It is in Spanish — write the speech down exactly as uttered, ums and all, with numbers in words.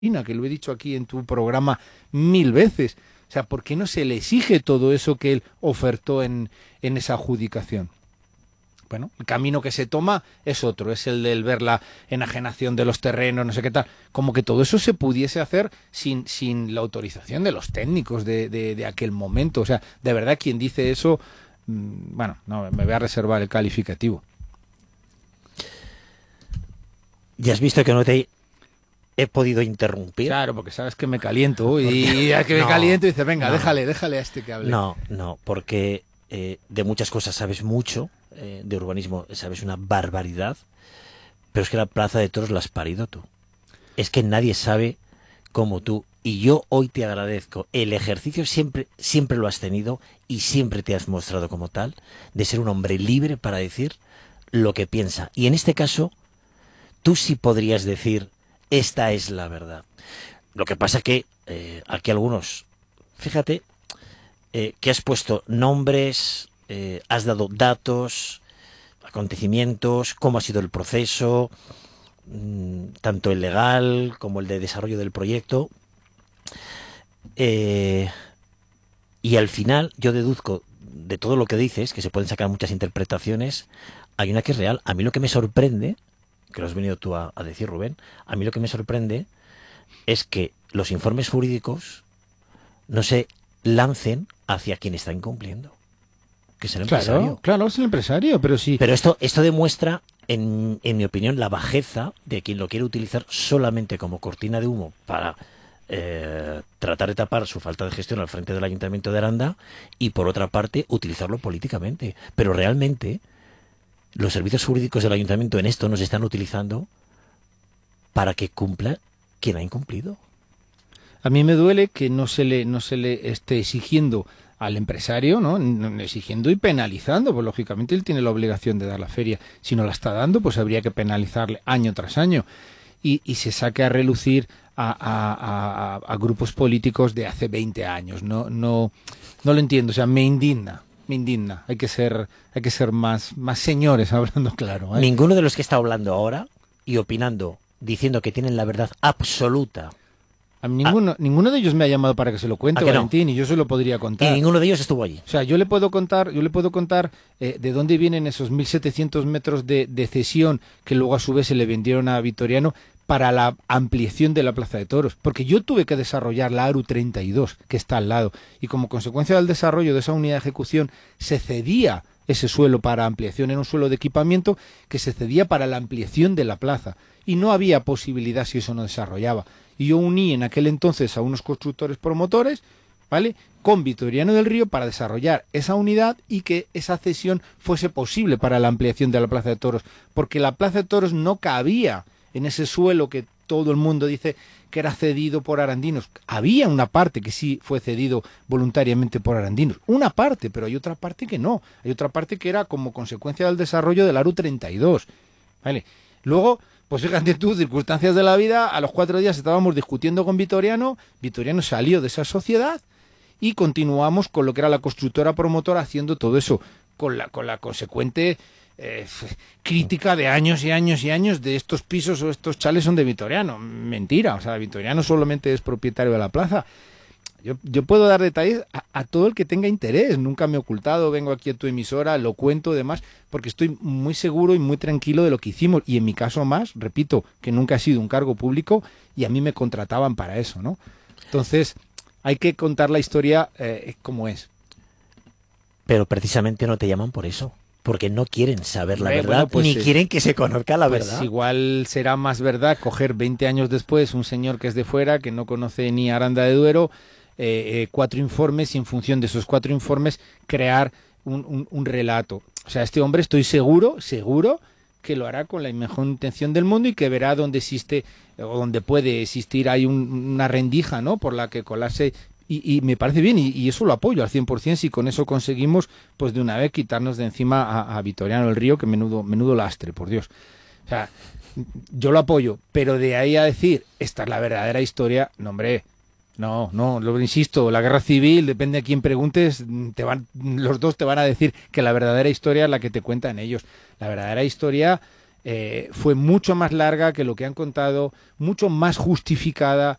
que lo he dicho aquí en tu programa mil veces. O sea, ¿por qué no se le exige todo eso que él ofertó en, en esa adjudicación? Bueno, el camino que se toma es otro, es el del ver la enajenación de los terrenos, no sé qué tal. Como que todo eso se pudiese hacer sin, sin la autorización de los técnicos de, de, de aquel momento. O sea, de verdad, quien dice eso, mmm, bueno, no, me voy a reservar el calificativo. Ya has visto que no te he podido interrumpir. Claro, porque sabes que me caliento y ya que me no, caliento y dices, venga, no, déjale, déjale a este que hable. No, no, porque eh, de muchas cosas sabes mucho. Eh, de urbanismo sabes una barbaridad, pero es que la Plaza de Toros la has parido tú. Es que nadie sabe como tú, y yo hoy te agradezco el ejercicio, siempre, siempre lo has tenido y siempre te has mostrado como tal, de ser un hombre libre para decir lo que piensa, y en este caso tú sí podrías decir esta es la verdad. Lo que pasa que eh, aquí algunos, fíjate eh, que has puesto nombres, Eh, has dado datos, acontecimientos, cómo ha sido el proceso, mmm, tanto el legal como el de desarrollo del proyecto. Eh, y al final yo deduzco de todo lo que dices, que se pueden sacar muchas interpretaciones, hay una que es real. A mí lo que me sorprende, que lo has venido tú a, a decir, Rubén, a mí lo que me sorprende es que los informes jurídicos no se lancen hacia quien está incumpliendo. Que es el empresario. Claro, claro, es el empresario, pero sí. Pero esto, esto demuestra, en, en mi opinión, la bajeza de quien lo quiere utilizar solamente como cortina de humo para eh, tratar de tapar su falta de gestión al frente del Ayuntamiento de Aranda y, por otra parte, utilizarlo políticamente. Pero realmente, los servicios jurídicos del Ayuntamiento en esto nos están utilizando para que cumpla quien ha incumplido. A mí me duele que no se le, no se le esté exigiendo al empresario, ¿no? Exigiendo y penalizando, pues lógicamente él tiene la obligación de dar la feria. Si no la está dando, pues habría que penalizarle año tras año. Y, y se saque a relucir a, a, a, a grupos políticos de hace veinte años. No, no, no lo entiendo, o sea, me indigna, me indigna. Hay que ser, hay que ser más, más señores, hablando claro, ¿eh? Ninguno de los que está hablando ahora y opinando, diciendo que tienen la verdad absoluta. A mí ninguno, ah. ninguno de ellos me ha llamado para que se lo cuente, Valentín, no? Y yo se lo podría contar. Y ninguno de ellos estuvo allí. O sea, yo le puedo contar, yo le puedo contar eh, de dónde vienen esos mil setecientos metros de, de cesión que luego a su vez se le vendieron a Vitoriano para la ampliación de la Plaza de Toros. Porque yo tuve que desarrollar la A R U treinta y dos, que está al lado. Y como consecuencia del desarrollo de esa unidad de ejecución, se cedía ese suelo para ampliación, era un suelo de equipamiento que se cedía para la ampliación de la plaza. Y no había posibilidad si eso no desarrollaba. Y yo uní en aquel entonces a unos constructores promotores, ¿vale?, con Vitoriano del Río para desarrollar esa unidad y que esa cesión fuese posible para la ampliación de la Plaza de Toros, porque la Plaza de Toros no cabía en ese suelo que todo el mundo dice que era cedido por arandinos. Había una parte que sí fue cedido voluntariamente por arandinos, una parte, pero hay otra parte que no, hay otra parte que era como consecuencia del desarrollo del A R U treinta y dos, ¿vale? Luego, pues fíjate tú, circunstancias de la vida, a los cuatro días estábamos discutiendo con Vitoriano, Vitoriano salió de esa sociedad y continuamos con lo que era la constructora promotora haciendo todo eso, con la, con la consecuente eh, crítica de años y años y años de estos pisos o estos chales son de Vitoriano. Mentira, o sea, Vitoriano solamente es propietario de la plaza. Yo, yo puedo dar detalles a, a todo el que tenga interés, nunca me he ocultado, vengo aquí a tu emisora, lo cuento, demás, porque estoy muy seguro y muy tranquilo de lo que hicimos, y en mi caso más, repito, que nunca ha sido un cargo público y a mí me contrataban para eso, ¿no? Entonces, hay que contar la historia eh, como es. Pero precisamente no te llaman por eso, porque no quieren saber la eh, verdad, bueno, pues, ni eh, quieren que se conozca la pues verdad. Igual será más verdad coger veinte años después un señor que es de fuera, que no conoce ni Aranda de Duero, Eh, eh, cuatro informes y en función de esos cuatro informes crear un, un, un relato. O sea, este hombre estoy seguro, seguro que lo hará con la mejor intención del mundo y que verá dónde existe o donde puede existir hay un, una rendija, ¿no?, por la que colarse y, y me parece bien y, y eso lo apoyo al cien por ciento si con eso conseguimos pues de una vez quitarnos de encima a, a Vitoriano del Río, que menudo, menudo lastre, por Dios. O sea, yo lo apoyo, pero de ahí a decir esta es la verdadera historia, no, hombre. No, no, lo insisto, la guerra civil, depende a quién preguntes, te van, los dos te van a decir que la verdadera historia es la que te cuentan ellos. La verdadera historia eh, fue mucho más larga que lo que han contado, mucho más justificada,